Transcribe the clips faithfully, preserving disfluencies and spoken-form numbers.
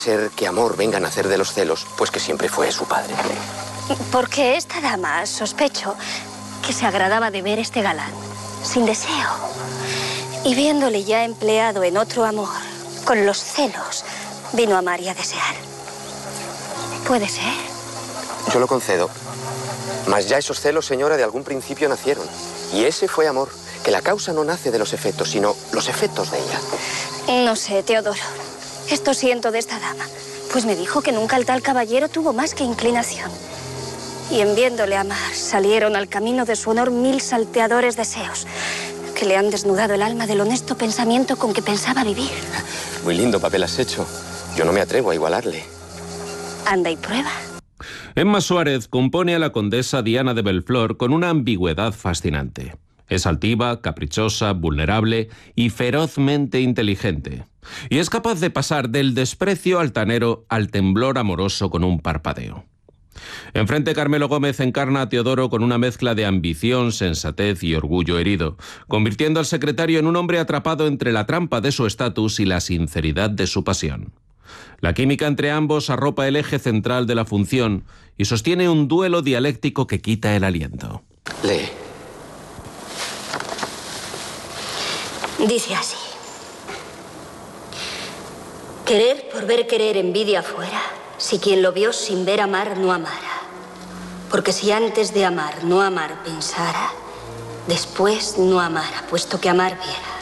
ser que amor venga a nacer de los celos, pues que siempre fue su padre. Porque esta dama, sospecho, que se agradaba de ver este galán, sin deseo. Y viéndole ya empleado en otro amor, con los celos, vino a amar y a desear. ¿Puede ser? Yo lo concedo. Mas ya esos celos, señora, de algún principio nacieron. Y ese fue amor, que la causa no nace de los efectos, sino los efectos de ella. No sé, Teodoro. Esto siento de esta dama, pues me dijo que nunca el tal caballero tuvo más que inclinación. Y en viéndole amar, salieron al camino de su honor mil salteadores deseos, que le han desnudado el alma del honesto pensamiento con que pensaba vivir. Muy lindo papel has hecho. Yo no me atrevo a igualarle. Anda y prueba. Emma Suárez compone a la condesa Diana de Belflor con una ambigüedad fascinante. Es altiva, caprichosa, vulnerable y ferozmente inteligente. Y es capaz de pasar del desprecio altanero al temblor amoroso con un parpadeo. Enfrente, Carmelo Gómez encarna a Teodoro con una mezcla de ambición, sensatez y orgullo herido, convirtiendo al secretario en un hombre atrapado entre la trampa de su estatus y la sinceridad de su pasión. La química entre ambos arropa el eje central de la función y sostiene un duelo dialéctico que quita el aliento. Lee. Dice así: querer por ver querer envidia fuera, si quien lo vio sin ver amar no amara. Porque si antes de amar no amar pensara, después no amara, puesto que amar viera.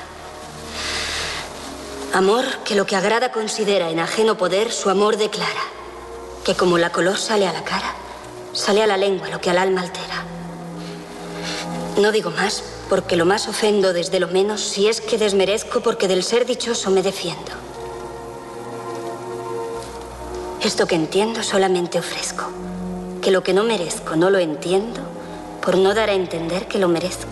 Amor que lo que agrada considera en ajeno poder, su amor declara, que como la color sale a la cara, sale a la lengua lo que al alma altera. No digo más, porque lo más ofendo desde lo menos, si es que desmerezco porque del ser dichoso me defiendo. Esto que entiendo solamente ofrezco, que lo que no merezco no lo entiendo, por no dar a entender que lo merezco.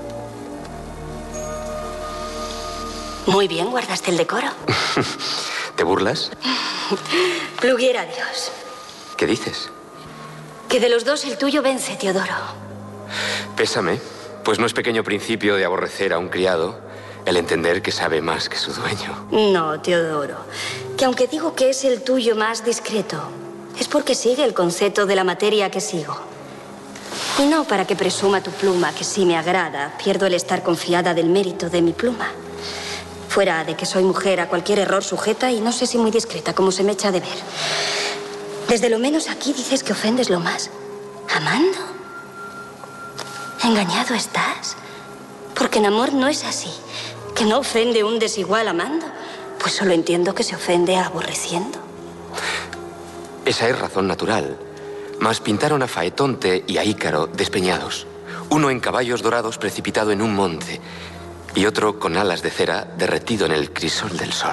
Muy bien, guardaste el decoro. ¿Te burlas? Pluguiera Dios. ¿Qué dices? Que de los dos el tuyo vence, Teodoro. Pésame, pues no es pequeño principio de aborrecer a un criado el entender que sabe más que su dueño. No, Teodoro, que aunque digo que es el tuyo más discreto, es porque sigue el concepto de la materia que sigo. Y no para que presuma tu pluma, que si me agrada, pierdo el estar confiada del mérito de mi pluma. Fuera de que soy mujer a cualquier error sujeta y no sé si muy discreta, como se me echa de ver. Desde lo menos aquí dices que ofendes lo más. ¿Amando? ¿Engañado estás? Porque en amor no es así. Que no ofende un desigual amando. Pues solo entiendo que se ofende aborreciendo. Esa es razón natural. Mas pintaron a Faetonte y a Ícaro despeñados. Uno en caballos dorados precipitado en un monte y otro con alas de cera derretido en el crisol del sol.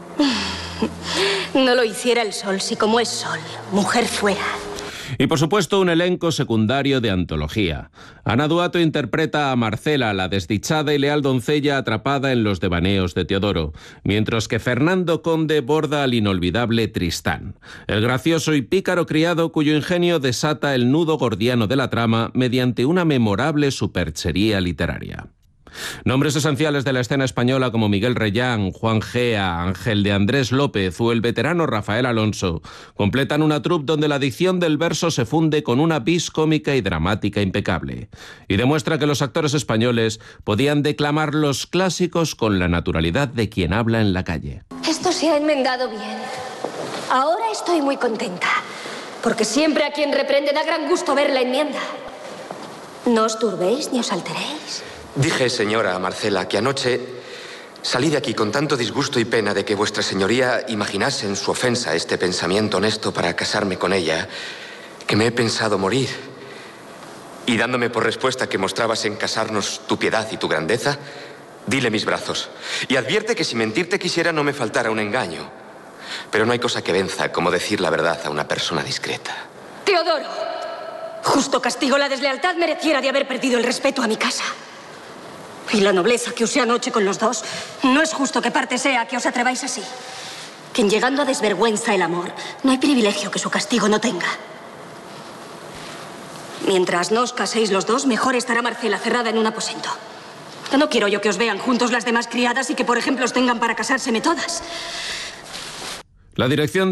No lo hiciera el sol, si como es sol, mujer fuera. Y por supuesto un elenco secundario de antología. Ana Duato interpreta a Marcela, la desdichada y leal doncella atrapada en los devaneos de Teodoro, mientras que Fernando Conde borda al inolvidable Tristán, el gracioso y pícaro criado cuyo ingenio desata el nudo gordiano de la trama mediante una memorable superchería literaria. Nombres esenciales de la escena española como Miguel Reyán, Juan Gea, Ángel de Andrés López o el veterano Rafael Alonso completan una troupe donde la dicción del verso se funde con una vis cómica y dramática impecable y demuestra que los actores españoles podían declamar los clásicos con la naturalidad de quien habla en la calle. Esto se ha enmendado bien. Ahora estoy muy contenta, porque siempre a quien reprende da gran gusto ver la enmienda. No os turbéis ni os alteréis. Dije, señora Marcela, que anoche salí de aquí con tanto disgusto y pena de que vuestra señoría imaginase en su ofensa este pensamiento honesto para casarme con ella, que me he pensado morir. Y dándome por respuesta que mostrabas en casarnos tu piedad y tu grandeza, dile mis brazos. Y advierte que si mentirte quisiera no me faltara un engaño. Pero no hay cosa que venza como decir la verdad a una persona discreta. Teodoro, justo castigo la deslealtad mereciera de haber perdido el respeto a mi casa. Y la nobleza que usé anoche con los dos, no es justo que parte sea que os atreváis así. Que en llegando a desvergüenza el amor, no hay privilegio que su castigo no tenga. Mientras no os caséis los dos, mejor estará Marcela cerrada en un aposento. Que no quiero yo que os vean juntos las demás criadas y que, por ejemplo, os tengan para casárseme todas. La dirección